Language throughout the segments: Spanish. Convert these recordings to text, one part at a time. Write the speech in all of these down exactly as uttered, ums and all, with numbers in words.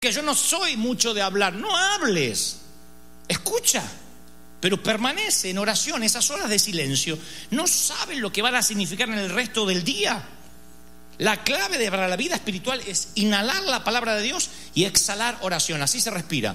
Que yo no soy mucho de hablar. No hables, escucha, pero permanece en oración. Esas horas de silencio no sabes lo que van a significar en el resto del día. La clave de, para la vida espiritual es inhalar la palabra de Dios y exhalar oración. Así se respira.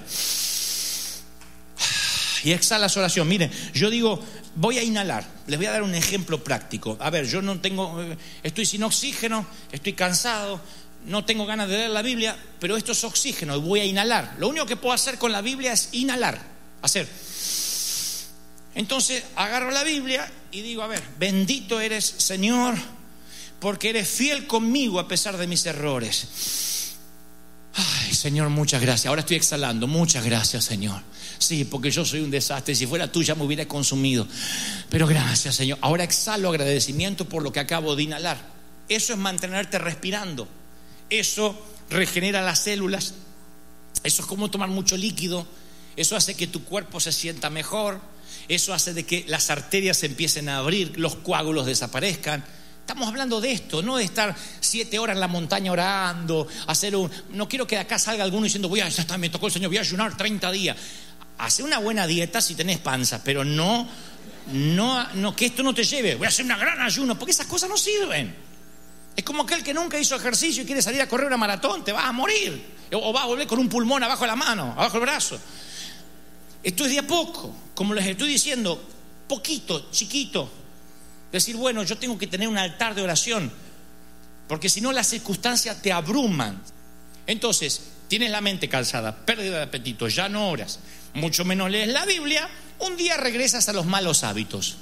Y exhalas oración. Miren, yo digo, voy a inhalar. Les voy a dar un ejemplo práctico. A ver, yo no tengo, estoy sin oxígeno, estoy cansado, no tengo ganas de leer la Biblia, pero esto es oxígeno y voy a inhalar. Lo único que puedo hacer con la Biblia es inhalar, hacer. Entonces agarro la Biblia y digo, a ver, bendito eres, Señor, porque eres fiel conmigo a pesar de mis errores. Ay, Señor, muchas gracias. Ahora estoy exhalando. Muchas gracias, Señor. Sí, porque yo soy un desastre. Si fuera tú ya me hubiera consumido. Pero gracias, Señor. Ahora exhalo agradecimiento por lo que acabo de inhalar. Eso es mantenerte respirando. Eso regenera las células. Eso es como tomar mucho líquido. Eso hace que tu cuerpo se sienta mejor. Eso hace de que las arterias se empiecen a abrir, los coágulos desaparezcan. Estamos hablando de esto, no de estar siete horas en la montaña orando, hacer un... No quiero que de acá salga alguno diciendo, voy a, ya está, me tocó el Señor, voy a ayunar treinta días. Hace una buena dieta si tenés panza, pero no, no, no, que esto no te lleve, voy a hacer una gran ayuno, porque esas cosas no sirven. Es como aquel que nunca hizo ejercicio y quiere salir a correr una maratón, te vas a morir. O vas a volver con un pulmón abajo de la mano, abajo del brazo. Esto es de a poco, como les estoy diciendo, poquito, chiquito. Decir, bueno, yo tengo que tener un altar de oración, porque si no las circunstancias te abruman. Entonces, tienes la mente cansada, pérdida de apetito, ya no oras, mucho menos lees la Biblia, un día regresas a los malos hábitos.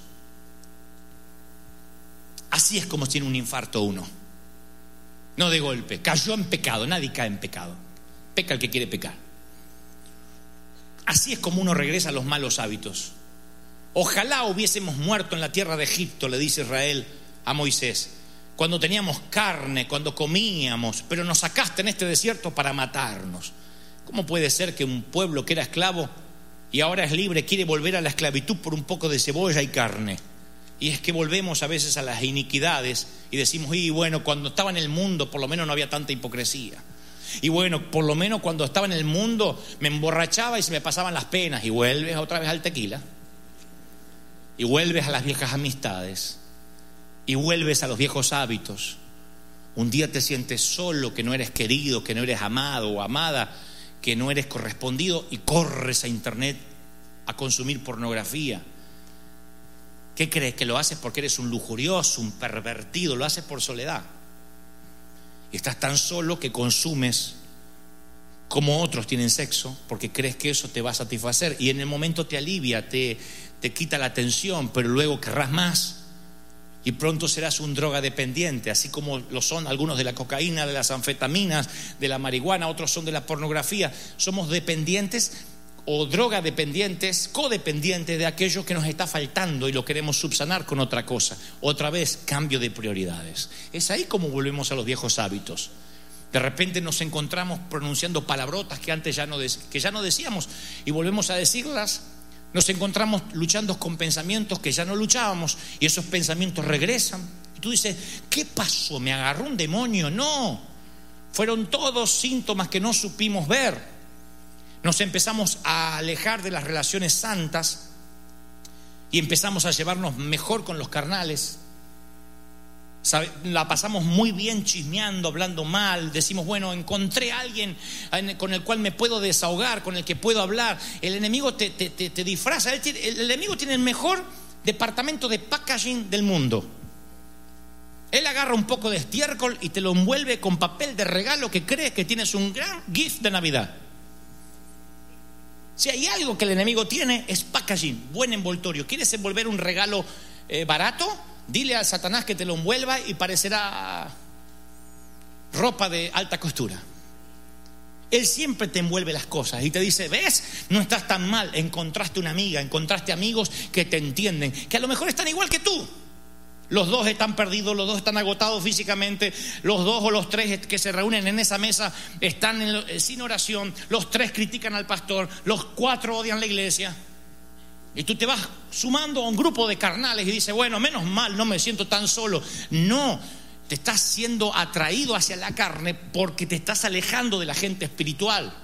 Así es como tiene un infarto uno. No de golpe, cayó en pecado. Nadie cae en pecado, peca el que quiere pecar. Así es como uno regresa a los malos hábitos. Ojalá hubiésemos muerto en la tierra de Egipto, le dice Israel a Moisés, cuando teníamos carne, cuando comíamos, pero nos sacaste en este desierto para matarnos. ¿Cómo puede ser que un pueblo que era esclavo y ahora es libre quiere volver a la esclavitud por un poco de cebolla y carne? Y es que volvemos a veces a las iniquidades y decimos, y bueno, cuando estaba en el mundo por lo menos no había tanta hipocresía. Y bueno, por lo menos cuando estaba en el mundo me emborrachaba y se me pasaban las penas. Y vuelves otra vez al tequila. Y vuelves a las viejas amistades. Y vuelves a los viejos hábitos. Un día te sientes solo, que no eres querido, que no eres amado o amada, que no eres correspondido y corres a internet a consumir pornografía. ¿Qué crees? ¿Que lo haces porque eres un lujurioso, un pervertido? Lo haces por soledad. Y estás tan solo que consumes como otros tienen sexo porque crees que eso te va a satisfacer y en el momento te alivia, te, te quita la tensión, pero luego querrás más y pronto serás un drogadependiente, así como lo son algunos de la cocaína, de las anfetaminas, de la marihuana, otros son de la pornografía. Somos dependientes o drogadependientes, codependientes de aquello que nos está faltando y lo queremos subsanar con otra cosa. Otra vez, cambio de prioridades. Es ahí como volvemos a los viejos hábitos. De repente nos encontramos pronunciando palabrotas que antes ya no, de, que ya no decíamos y volvemos a decirlas. Nos encontramos luchando con pensamientos que ya no luchábamos y esos pensamientos regresan. Y tú dices, ¿qué pasó? ¿Me agarró un demonio? No, fueron todos síntomas que no supimos ver. Nos empezamos a alejar de las relaciones santas y empezamos a llevarnos mejor con los carnales. La pasamos muy bien chismeando, hablando mal. Decimos, bueno, encontré a alguien con el cual me puedo desahogar, con el que puedo hablar. El enemigo te, te, te, te disfraza. El enemigo tiene el mejor departamento de packaging del mundo. Él agarra un poco de estiércol y te lo envuelve con papel de regalo que crees que tienes un gran gift de Navidad. Si hay algo que el enemigo tiene es packaging, buen envoltorio. ¿Quieres envolver un regalo eh, barato? Dile a Satanás que te lo envuelva y parecerá ropa de alta costura. Él siempre te envuelve las cosas y te dice, ¿ves? No estás tan mal, encontraste una amiga, encontraste amigos que te entienden, que a lo mejor están igual que tú. Los dos están perdidos, los dos están agotados físicamente, los dos o los tres que se reúnen en esa mesa están en, sin oración, los tres critican al pastor, los cuatro odian la iglesia. Y tú te vas sumando a un grupo de carnales y dices, bueno, menos mal, no me siento tan solo. No, Te estás siendo atraído hacia la carne porque te estás alejando de la gente espiritual.